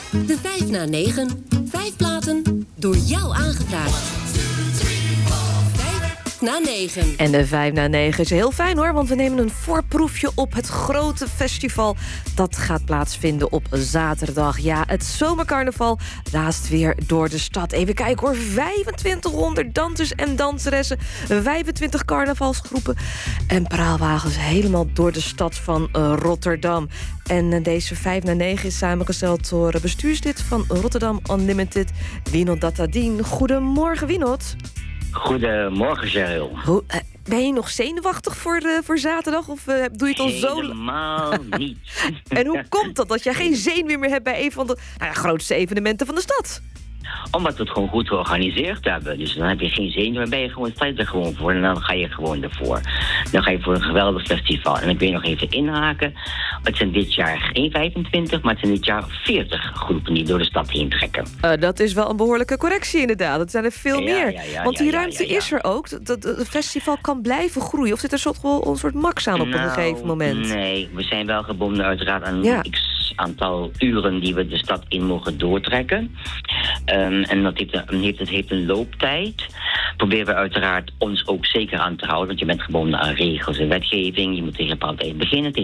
De 5 na 9. 5 platen door jou aangevraagd. 5 na 9. En de 5 na 9 is heel fijn hoor, want we nemen een voorproefje op het grote festival. Dat gaat plaatsvinden op zaterdag. Ja, het zomercarnaval raast weer door de stad. Even kijken hoor, 2500 dansers en danseressen, 25 carnavalsgroepen en praalwagens helemaal door de stad van Rotterdam. En deze 5 na 9 is samengesteld door bestuurslid van Rotterdam Unlimited, Winod Dattadien. Goedemorgen, Winod. Goedemorgen, Cheryl. Ben je nog zenuwachtig voor zaterdag? Of doe je het al zo... Helemaal niet. En hoe komt dat jij geen zenuw meer hebt bij een van de grootste evenementen van de stad? Omdat we het gewoon goed georganiseerd hebben. Dus dan heb je geen zenuw, dan ben je gewoon, sta je er gewoon voor. En dan ga je gewoon ervoor. Dan ga je voor een geweldig festival. En dan kun je nog even inhaken. Het zijn dit jaar geen 25, maar het zijn dit jaar 40 groepen die door de stad heen trekken. Dat is wel een behoorlijke correctie inderdaad. Het zijn er veel meer. Want die ruimte is er ook. Het festival kan blijven groeien. Of zit er wel een soort max aan op een gegeven moment? Nee, we zijn wel gebonden uiteraard aan aantal uren die we de stad in mogen doortrekken. En dat heeft een looptijd. Proberen we uiteraard ons ook zeker aan te houden. Want je bent gebonden aan regels en wetgeving. Je moet tegen een bepaalde tijd beginnen, tegen